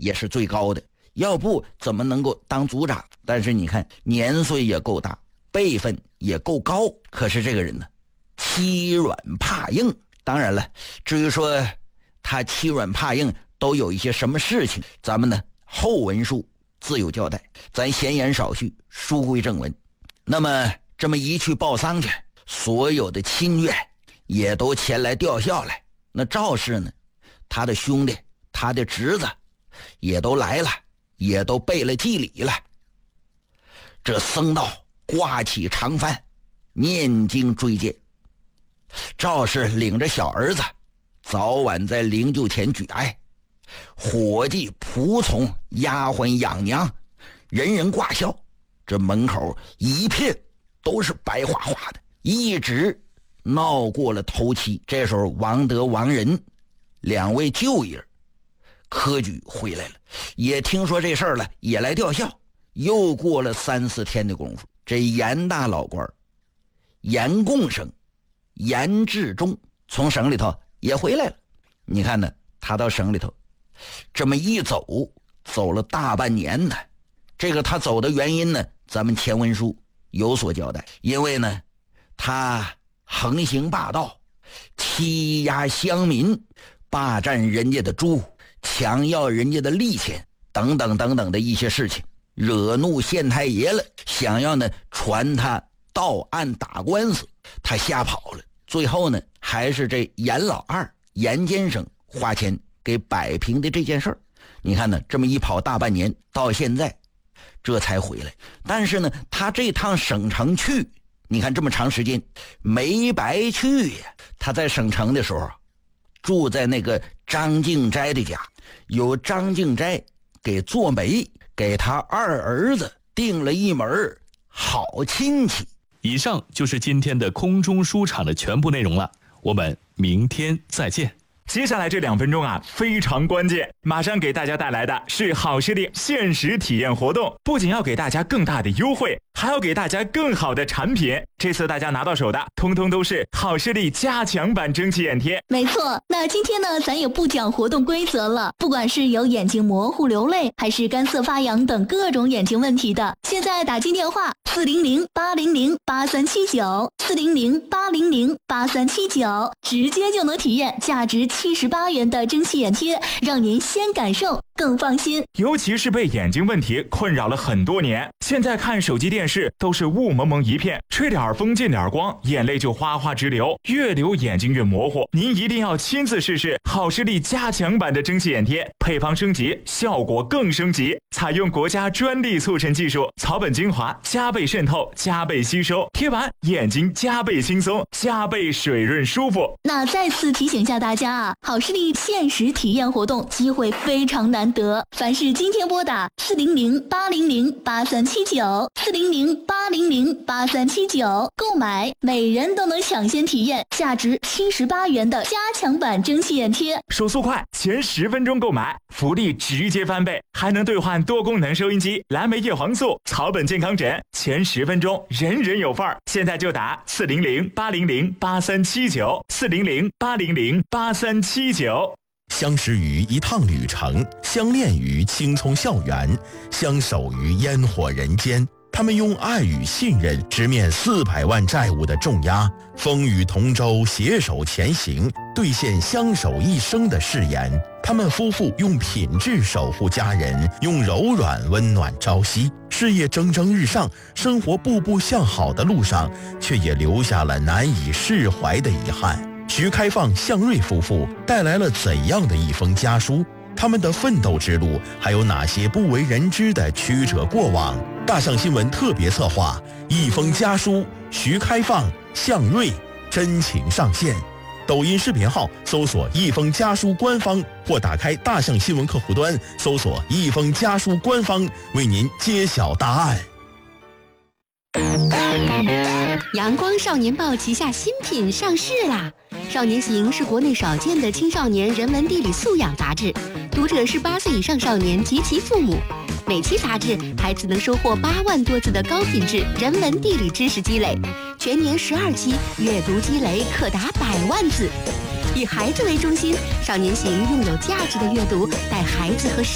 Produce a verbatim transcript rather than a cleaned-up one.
也是最高的，要不怎么能够当组长？但是你看年岁也够大，辈分也够高，可是这个人呢，欺软怕硬。当然了，至于说他欺软怕硬都有一些什么事情，咱们呢后文书自有交代，咱闲言少叙，书归正文。那么这么一去报丧去，所有的亲眷也都前来吊孝来。那赵氏呢，他的兄弟他的侄子也都来了，也都备了祭礼了。这僧道挂起长幡，念经追荐。赵氏领着小儿子早晚在灵柩前举哀，伙计仆从丫鬟养娘人人挂孝，这门口一片都是白花花的，一直闹过了头七。这时候王德王仁两位舅爷科举回来了，也听说这事儿了，也来吊孝。又过了三四天的功夫，这严大老官严贡生严志忠从省里头也回来了。你看呢，他到省里头这么一走，走了大半年呢。这个他走的原因呢，咱们前文书有所交代。因为呢，他横行霸道，欺压乡民，霸占人家的猪，强要人家的利钱，等等等等的一些事情，惹怒县太爷了，想要呢传他到案打官司，他吓跑了。最后呢，还是这严老二严监生花钱给摆平的这件事儿。你看呢，这么一跑大半年，到现在这才回来。但是呢，他这趟省城去，你看这么长时间没白去呀。他在省城的时候住在那个张敬斋的家，由张敬斋给做媒，给他二儿子定了一门好亲戚。 以上就是今天的空中书场的全部内容了，我们明天再见。 接下来这两分钟啊，非常关键，马上给大家带来的是好视力限时体验活动，不仅要给大家更大的优惠，还要给大家更好的产品。这次大家拿到手的通通都是好视力加强版蒸汽眼贴。 没错，那今天呢，咱也不讲活动规则了，不管是有眼睛模糊流泪，还是干涩发痒等各种眼睛问题的，现在打进电话四零零八零零八三七九四零零八零零八三七九，直接就能体验价值七十八元的蒸汽眼贴，让您先感受更放心。 尤其是被眼睛问题困扰了很多年，现在看手机电视都是雾蒙蒙一片，吹点风进点光，眼泪就哗哗直流，越流眼睛越模糊。您一定要亲自试试好视力加强版的蒸汽眼贴，配方升级，效果更升级，采用国家专利促成技术，草本精华加倍渗透，加倍吸收，贴完眼睛加倍轻松，加倍水润舒服。 那再次提醒下大家啊，好视力限时体验活动机会非常难得，凡是今天拨打四零零八零零八三七九四零零八零零八三七九购买，每人都能抢先体验价值七十八元的加强版蒸汽眼贴。 手速快，前十分钟购买，福利直接翻倍，还能兑换多功能收音机、蓝莓叶黄素、草本健康枕，前十分钟人人有份儿。现在就打四零零八零零八三七九四零零八零零八三七九。 相识于一趟旅程，相恋于青葱校园，相守于烟火人间。他们用爱与信任直面四百万债务的重压，风雨同舟，携手前行，兑现相守一生的誓言。他们夫妇用品质守护家人，用柔软温暖朝夕。事业蒸蒸日上，生活步步向好的路上，却也留下了难以释怀的遗憾。徐开放、向瑞夫妇带来了怎样的一封家书？他们的奋斗之路还有哪些不为人知的曲折过往？大象新闻特别策划一封家书，徐开放、向瑞真情上线。抖音视频号搜索一封家书官方，或打开大象新闻客户端搜索一封家书官方，为您揭晓答案。 阳光少年报旗下新品上市啦！少年行是国内少见的青少年人文地理素养杂志，读者是八岁以上少年及其父母。每期杂志，孩子能收获八万多字的高品质人文地理知识积累，全年十二期，阅读积累可达百万字。以孩子为中心，少年行用有价值的阅读带孩子和